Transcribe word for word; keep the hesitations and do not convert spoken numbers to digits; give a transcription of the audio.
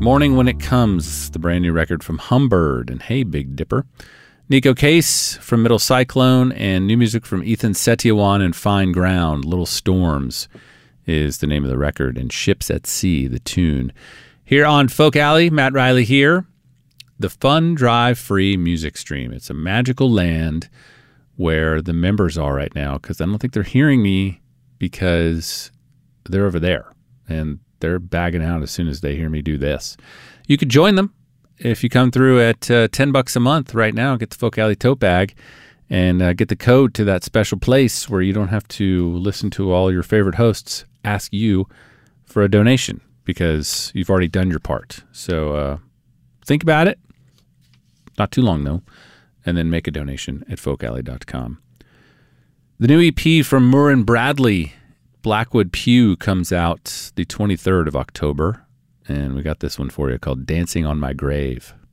Morning When It Comes, the brand new record from Humbird and Hey Big Dipper. Nico Case from Middle Cyclone, and new music from Ethan Setyawan and Fine Ground. Little Storms is the name of the record, and Ships at Sea, the tune. Here on Folk Alley, Matt Riley here. The Fun Drive Free Music Stream. It's a magical land where the members are right now, because I don't think they're hearing me because they're over there, and they're bagging out as soon as they hear me do this. You could join them if you come through at uh, ten bucks a month right now. Get the Folk Alley tote bag and uh, get the code to that special place where you don't have to listen to all your favorite hosts ask you for a donation because you've already done your part. So uh, think about it. Not too long, though. And then make a donation at folk alley dot com. The new E P from Murrin Bradley, Blackwood Pew, comes out the twenty-third of October. And we got this one for you called Dancing on My Grave.